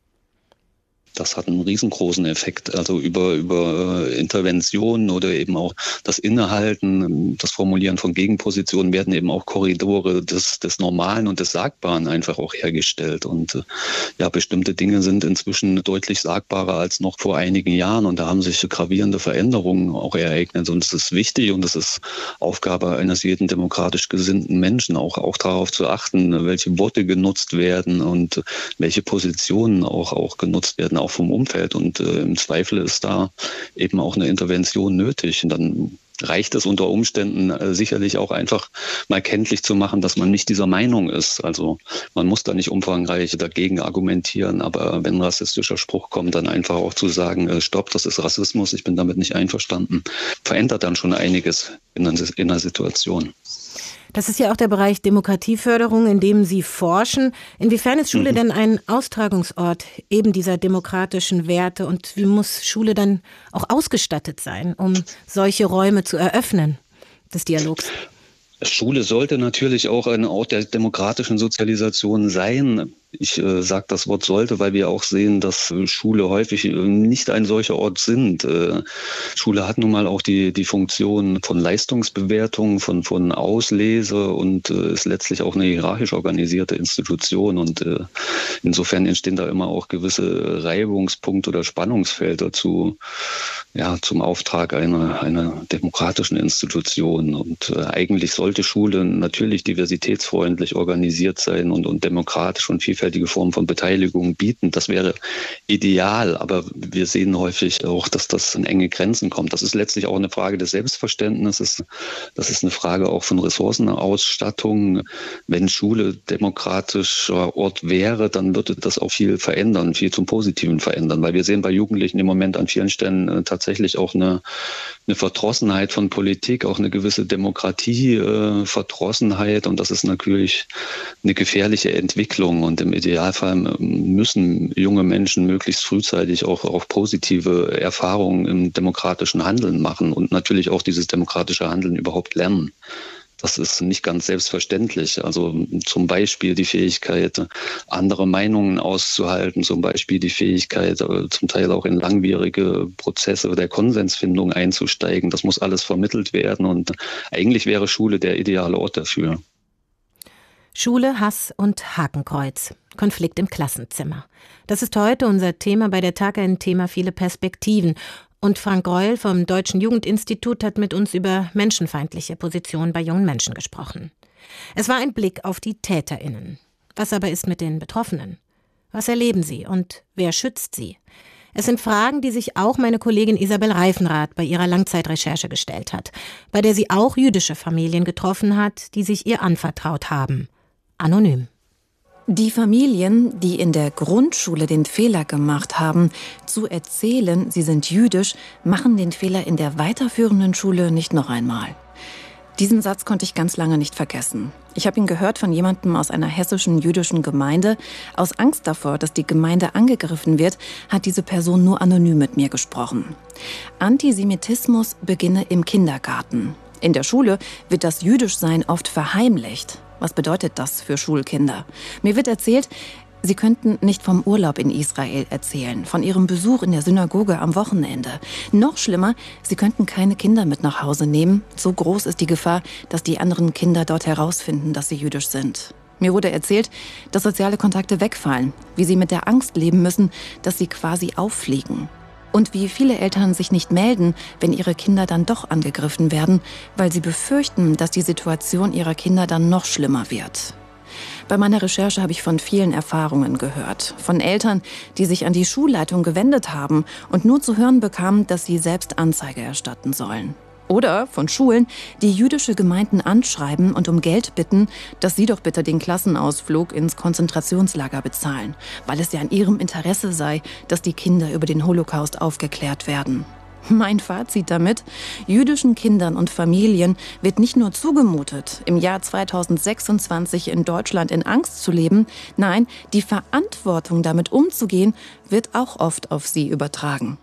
Das hat einen riesengroßen Effekt, also über, über Interventionen oder eben auch das Innehalten, das Formulieren von Gegenpositionen werden eben auch Korridore des, des Normalen und des Sagbaren einfach auch hergestellt. Und ja, bestimmte Dinge sind inzwischen deutlich sagbarer als noch vor einigen Jahren und da haben sich gravierende Veränderungen auch ereignet. Und es ist wichtig und es ist Aufgabe eines jeden demokratisch gesinnten Menschen, auch, auch darauf zu achten, welche Worte genutzt werden und welche Positionen auch, auch genutzt werden, auch vom Umfeld. Und äh, im Zweifel ist da eben auch eine Intervention nötig. Und dann reicht es unter Umständen äh, sicherlich auch einfach mal kenntlich zu machen, dass man nicht dieser Meinung ist. Also man muss da nicht umfangreich dagegen argumentieren, aber wenn ein rassistischer Spruch kommt, dann einfach auch zu sagen, äh, stopp, das ist Rassismus, ich bin damit nicht einverstanden, verändert dann schon einiges in, in der Situation. Das ist ja auch der Bereich Demokratieförderung, in dem Sie forschen. Inwiefern ist Schule mhm. denn ein Austragungsort eben dieser demokratischen Werte und wie muss Schule dann auch ausgestattet sein, um solche Räume zu eröffnen, des Dialogs? Schule sollte natürlich auch ein Ort der demokratischen Sozialisation sein. Ich äh, sage das Wort sollte, weil wir auch sehen, dass äh, Schule häufig äh, nicht ein solcher Ort sind. Äh, Schule hat nun mal auch die, die Funktion von Leistungsbewertung, von, von Auslese und äh, ist letztlich auch eine hierarchisch organisierte Institution. Und äh, insofern entstehen da immer auch gewisse Reibungspunkte oder Spannungsfelder zu, ja, zum Auftrag einer, einer demokratischen Institution. Und äh, eigentlich sollte Schule natürlich diversitätsfreundlich organisiert sein und, und demokratisch und vielfältig Formen von Beteiligung bieten. Das wäre ideal, aber wir sehen häufig auch, dass das in enge Grenzen kommt. Das ist letztlich auch eine Frage des Selbstverständnisses. Das ist eine Frage auch von Ressourcenausstattung. Wenn Schule demokratischer Ort wäre, dann würde das auch viel verändern, viel zum Positiven verändern, weil wir sehen bei Jugendlichen im Moment an vielen Stellen äh, tatsächlich auch eine, eine Verdrossenheit von Politik, auch eine gewisse Demokratieverdrossenheit äh, und das ist natürlich eine gefährliche Entwicklung und im Idealfall müssen junge Menschen möglichst frühzeitig auch, auch positive Erfahrungen im demokratischen Handeln machen und natürlich auch dieses demokratische Handeln überhaupt lernen. Das ist nicht ganz selbstverständlich. Also zum Beispiel die Fähigkeit, andere Meinungen auszuhalten, zum Beispiel die Fähigkeit, zum Teil auch in langwierige Prozesse der Konsensfindung einzusteigen. Das muss alles vermittelt werden und eigentlich wäre Schule der ideale Ort dafür. Schule, Hass und Hakenkreuz. Konflikt im Klassenzimmer. Das ist heute unser Thema bei der Tag, ein Thema viele Perspektiven. Und Frank Greuel vom Deutschen Jugendinstitut hat mit uns über menschenfeindliche Positionen bei jungen Menschen gesprochen. Es war ein Blick auf die TäterInnen. Was aber ist mit den Betroffenen? Was erleben sie und wer schützt sie? Es sind Fragen, die sich auch meine Kollegin Isabel Reifenrath bei ihrer Langzeitrecherche gestellt hat, bei der sie auch jüdische Familien getroffen hat, die sich ihr anvertraut haben. Anonym. Die Familien, die in der Grundschule den Fehler gemacht haben, zu erzählen, sie sind jüdisch, machen den Fehler in der weiterführenden Schule nicht noch einmal. Diesen Satz konnte ich ganz lange nicht vergessen. Ich habe ihn gehört von jemandem aus einer hessischen jüdischen Gemeinde. Aus Angst davor, dass die Gemeinde angegriffen wird, hat diese Person nur anonym mit mir gesprochen. Antisemitismus beginne im Kindergarten. In der Schule wird das Jüdischsein oft verheimlicht. Was bedeutet das für Schulkinder? Mir wird erzählt, sie könnten nicht vom Urlaub in Israel erzählen, von ihrem Besuch in der Synagoge am Wochenende. Noch schlimmer, sie könnten keine Kinder mit nach Hause nehmen. So groß ist die Gefahr, dass die anderen Kinder dort herausfinden, dass sie jüdisch sind. Mir wurde erzählt, dass soziale Kontakte wegfallen, wie sie mit der Angst leben müssen, dass sie quasi auffliegen. Und wie viele Eltern sich nicht melden, wenn ihre Kinder dann doch angegriffen werden, weil sie befürchten, dass die Situation ihrer Kinder dann noch schlimmer wird. Bei meiner Recherche habe ich von vielen Erfahrungen gehört. Von Eltern, die sich an die Schulleitung gewendet haben und nur zu hören bekamen, dass sie selbst Anzeige erstatten sollen. Oder von Schulen, die jüdische Gemeinden anschreiben und um Geld bitten, dass sie doch bitte den Klassenausflug ins Konzentrationslager bezahlen, weil es ja in ihrem Interesse sei, dass die Kinder über den Holocaust aufgeklärt werden. Mein Fazit damit: Jüdischen Kindern und Familien wird nicht nur zugemutet, im Jahr zweitausendsechsundzwanzig in Deutschland in Angst zu leben, nein, die Verantwortung, damit umzugehen, wird auch oft auf sie übertragen.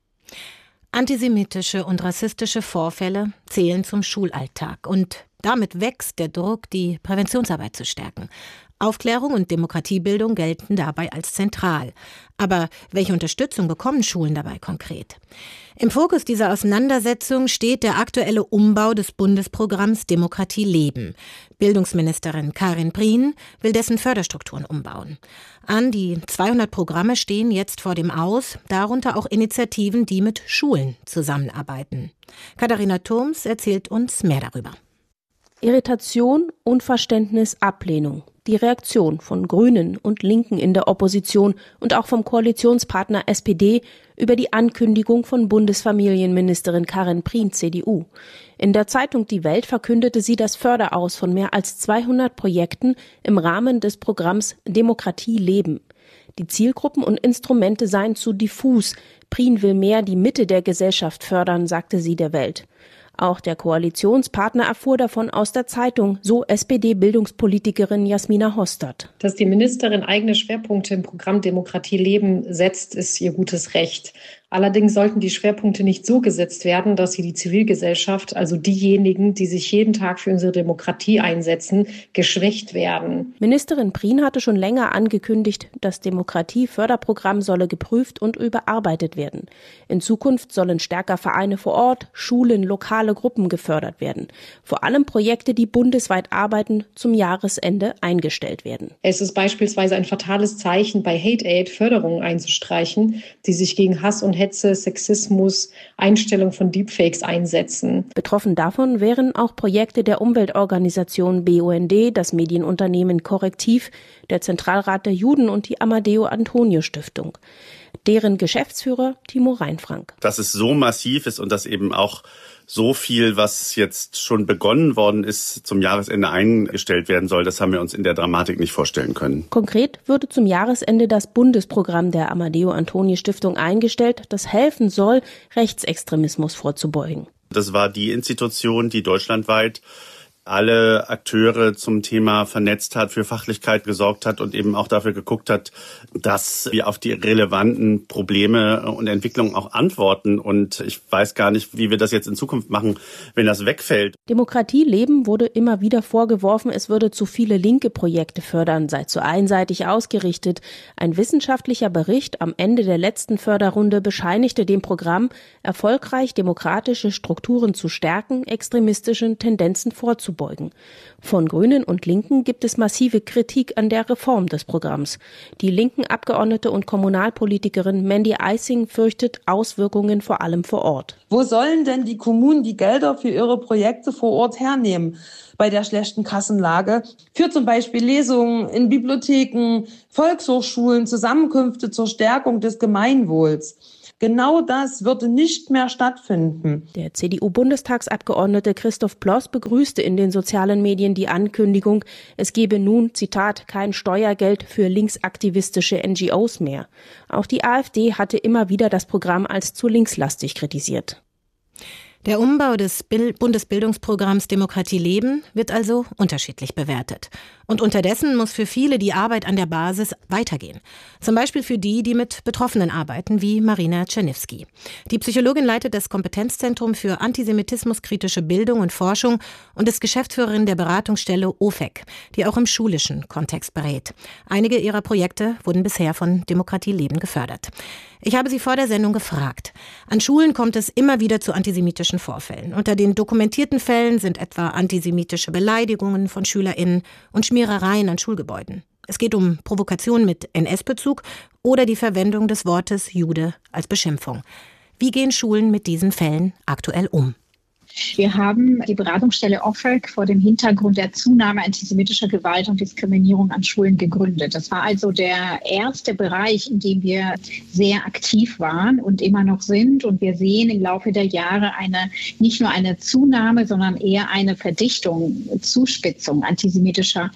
Antisemitische und rassistische Vorfälle zählen zum Schulalltag und damit wächst der Druck, die Präventionsarbeit zu stärken. Aufklärung und Demokratiebildung gelten dabei als zentral. Aber welche Unterstützung bekommen Schulen dabei konkret? Im Fokus dieser Auseinandersetzung steht der aktuelle Umbau des Bundesprogramms Demokratie leben. Bildungsministerin Karin Prien will dessen Förderstrukturen umbauen. An die zweihundert Programme stehen jetzt vor dem Aus, darunter auch Initiativen, die mit Schulen zusammenarbeiten. Katharina Thurms erzählt uns mehr darüber. Irritation, Unverständnis, Ablehnung. Die Reaktion von Grünen und Linken in der Opposition und auch vom Koalitionspartner S P D über die Ankündigung von Bundesfamilienministerin Karin Prien, C D U. In der Zeitung Die Welt verkündete sie das Förderaus von mehr als zweihundert Projekten im Rahmen des Programms Demokratie leben. Die Zielgruppen und Instrumente seien zu diffus. Prien will mehr die Mitte der Gesellschaft fördern, sagte sie der Welt. Auch der Koalitionspartner erfuhr davon aus der Zeitung, so S P D-Bildungspolitikerin Jasmina Hostert. Dass die Ministerin eigene Schwerpunkte im Programm Demokratie leben setzt, ist ihr gutes Recht. Allerdings sollten die Schwerpunkte nicht so gesetzt werden, dass sie die Zivilgesellschaft, also diejenigen, die sich jeden Tag für unsere Demokratie einsetzen, geschwächt werden. Ministerin Prien hatte schon länger angekündigt, das Demokratie-Förderprogramm solle geprüft und überarbeitet werden. In Zukunft sollen stärker Vereine vor Ort, Schulen, lokale Gruppen gefördert werden. Vor allem Projekte, die bundesweit arbeiten, zum Jahresende eingestellt werden. Es ist beispielsweise ein fatales Zeichen, bei Hate Aid Förderungen einzustreichen, die sich gegen Hass und Hetze, Sexismus, Einstellung von Deepfakes einsetzen. Betroffen davon wären auch Projekte der Umweltorganisation B U N D, das Medienunternehmen Korrektiv, der Zentralrat der Juden und die Amadeo Antonio Stiftung. Deren Geschäftsführer Timo Reinfrank. Dass es so massiv ist und dass eben auch so viel, was jetzt schon begonnen worden ist, zum Jahresende eingestellt werden soll, das haben wir uns in der Dramatik nicht vorstellen können. Konkret würde zum Jahresende das Bundesprogramm der Amadeo Antonio Stiftung eingestellt, das helfen soll, Rechtsextremismus vorzubeugen. Das war die Institution, die deutschlandweit alle Akteure zum Thema vernetzt hat, für Fachlichkeit gesorgt hat und eben auch dafür geguckt hat, dass wir auf die relevanten Probleme und Entwicklungen auch antworten. Und ich weiß gar nicht, wie wir das jetzt in Zukunft machen, wenn das wegfällt. Demokratie leben wurde immer wieder vorgeworfen, es würde zu viele linke Projekte fördern, sei zu einseitig ausgerichtet. Ein wissenschaftlicher Bericht am Ende der letzten Förderrunde bescheinigte dem Programm, erfolgreich demokratische Strukturen zu stärken, extremistischen Tendenzen vorzubeugen. Von Grünen und Linken gibt es massive Kritik an der Reform des Programms. Die linken Abgeordnete und Kommunalpolitikerin Mandy Eising fürchtet Auswirkungen vor allem vor Ort. Wo sollen denn die Kommunen die Gelder für ihre Projekte vor Ort hernehmen? Bei der schlechten Kassenlage für zum Beispiel Lesungen in Bibliotheken, Volkshochschulen, Zusammenkünfte zur Stärkung des Gemeinwohls. Genau das würde nicht mehr stattfinden. Der C D U-Bundestagsabgeordnete Christoph Ploss begrüßte in den sozialen Medien die Ankündigung, es gebe nun, Zitat, kein Steuergeld für linksaktivistische N G Os mehr. Auch die AfD hatte immer wieder das Programm als zu linkslastig kritisiert. Der Umbau des Bundesbildungsprogramms Demokratie leben wird also unterschiedlich bewertet. Und unterdessen muss für viele die Arbeit an der Basis weitergehen. Zum Beispiel für die, die mit Betroffenen arbeiten, wie Marina Czerniewski. Die Psychologin leitet das Kompetenzzentrum für antisemitismuskritische Bildung und Forschung und ist Geschäftsführerin der Beratungsstelle O F E C, die auch im schulischen Kontext berät. Einige ihrer Projekte wurden bisher von Demokratie leben gefördert. Ich habe sie vor der Sendung gefragt. An Schulen kommt es immer wieder zu antisemitischen Vorfällen. Unter den dokumentierten Fällen sind etwa antisemitische Beleidigungen von SchülerInnen und Schmierereien an Schulgebäuden. Es geht um Provokation mit N S-Bezug oder die Verwendung des Wortes Jude als Beschimpfung. Wie gehen Schulen mit diesen Fällen aktuell um? Wir haben die Beratungsstelle O F E C vor dem Hintergrund der Zunahme antisemitischer Gewalt und Diskriminierung an Schulen gegründet. Das war also der erste Bereich, in dem wir sehr aktiv waren und immer noch sind. Und wir sehen im Laufe der Jahre eine, nicht nur eine Zunahme, sondern eher eine Verdichtung, Zuspitzung antisemitischer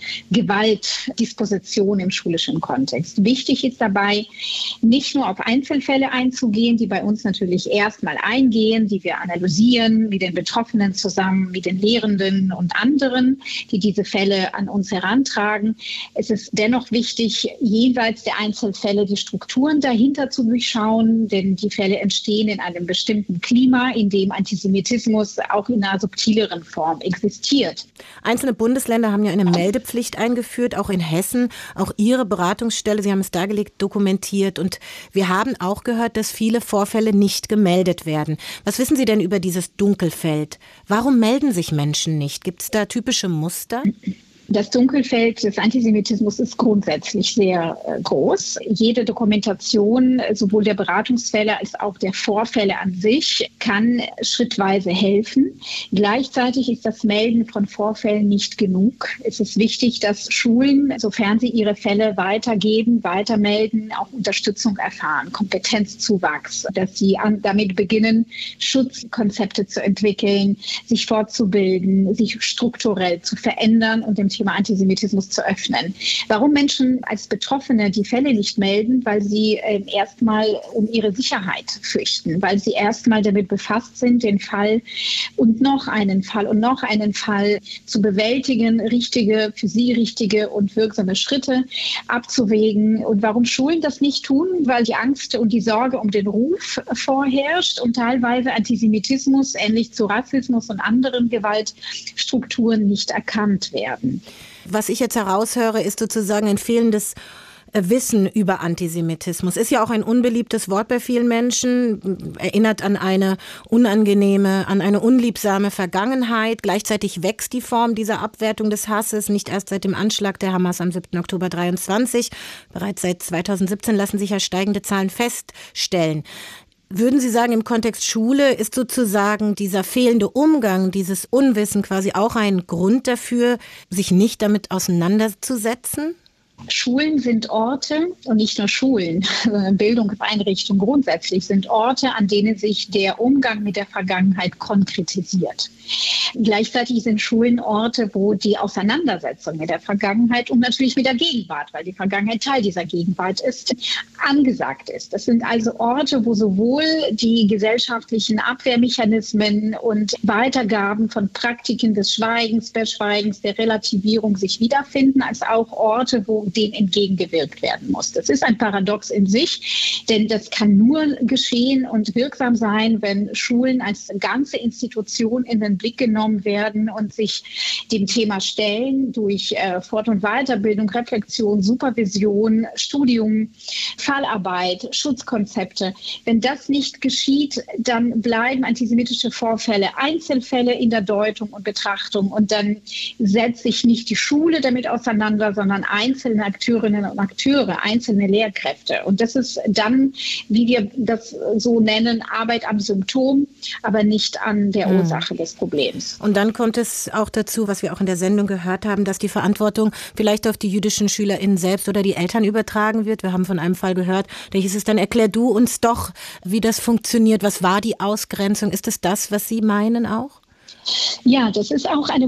Gewaltdisposition im schulischen Kontext. Wichtig ist dabei, nicht nur auf Einzelfälle einzugehen, die bei uns natürlich erstmal eingehen, die wir analysieren, mit den Betroffenen zusammen, mit den Lehrenden und anderen, die diese Fälle an uns herantragen. Es ist dennoch wichtig, jenseits der Einzelfälle die Strukturen dahinter zu durchschauen, denn die Fälle entstehen in einem bestimmten Klima, in dem Antisemitismus auch in einer subtileren Form existiert. Einzelne Bundesländer haben ja eine Meldepflicht eingeführt, auch in Hessen. Auch Ihre Beratungsstelle, Sie haben es dargelegt, dokumentiert. Und wir haben auch gehört, dass viele Vorfälle nicht gemeldet werden. Was wissen Sie denn über dieses Dunkelfeld? Warum melden sich Menschen nicht? Gibt es da typische Muster? Das Dunkelfeld des Antisemitismus ist grundsätzlich sehr äh, groß. Jede Dokumentation, sowohl der Beratungsfälle als auch der Vorfälle an sich, kann schrittweise helfen. Gleichzeitig ist das Melden von Vorfällen nicht genug. Es ist wichtig, dass Schulen, sofern sie ihre Fälle weitergeben, weitermelden, auch Unterstützung erfahren, Kompetenzzuwachs, dass sie an, damit beginnen, Schutzkonzepte zu entwickeln, sich fortzubilden, sich strukturell zu verändern und dem Thema Antisemitismus zu öffnen. Warum Menschen als Betroffene die Fälle nicht melden? Weil sie äh, erstmal um ihre Sicherheit fürchten, weil sie erstmal damit befasst sind, den Fall und noch einen Fall und noch einen Fall zu bewältigen, richtige, für sie richtige und wirksame Schritte abzuwägen. Und warum Schulen das nicht tun? Weil die Angst und die Sorge um den Ruf vorherrscht und teilweise Antisemitismus, ähnlich zu Rassismus und anderen Gewaltstrukturen, nicht erkannt werden. Was ich jetzt heraushöre, ist sozusagen ein fehlendes Wissen über Antisemitismus. Ist ja auch ein unbeliebtes Wort bei vielen Menschen, erinnert an eine unangenehme, an eine unliebsame Vergangenheit. Gleichzeitig wächst die Form dieser Abwertung des Hasses, nicht erst seit dem Anschlag der Hamas am siebten Oktober dreiundzwanzig. Bereits seit zweitausendsiebzehn lassen sich ja steigende Zahlen feststellen. Würden Sie sagen, im Kontext Schule ist sozusagen dieser fehlende Umgang, dieses Unwissen quasi auch ein Grund dafür, sich nicht damit auseinanderzusetzen? Schulen sind Orte und nicht nur Schulen, sondern Bildungseinrichtungen grundsätzlich sind Orte, an denen sich der Umgang mit der Vergangenheit konkretisiert. Gleichzeitig sind Schulen Orte, wo die Auseinandersetzung mit der Vergangenheit und natürlich mit der Gegenwart, weil die Vergangenheit Teil dieser Gegenwart ist, angesagt ist. Das sind also Orte, wo sowohl die gesellschaftlichen Abwehrmechanismen und Weitergaben von Praktiken des Schweigens, des Schweigens, der Relativierung sich wiederfinden, als auch Orte, wo dem entgegengewirkt werden muss. Das ist ein Paradox in sich, denn das kann nur geschehen und wirksam sein, wenn Schulen als ganze Institution in den Blick genommen werden und sich dem Thema stellen durch äh, Fort- und Weiterbildung, Reflexion, Supervision, Studium, Fallarbeit, Schutzkonzepte. Wenn das nicht geschieht, dann bleiben antisemitische Vorfälle Einzelfälle in der Deutung und Betrachtung und dann setzt sich nicht die Schule damit auseinander, sondern einzelne Akteurinnen und Akteure, einzelne Lehrkräfte. Und das ist dann, wie wir das so nennen, Arbeit am Symptom, aber nicht an der Ursache des Problems. Und dann kommt es auch dazu, was wir auch in der Sendung gehört haben, dass die Verantwortung vielleicht auf die jüdischen SchülerInnen selbst oder die Eltern übertragen wird. Wir haben von einem Fall gehört, da hieß es dann, erklär du uns doch, wie das funktioniert. Was war die Ausgrenzung? Ist es das, was Sie meinen auch? Ja, das ist auch eine